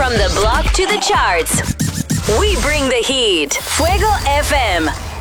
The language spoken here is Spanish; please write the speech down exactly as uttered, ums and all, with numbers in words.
From the block to the charts, we bring the heat. Fuego F M.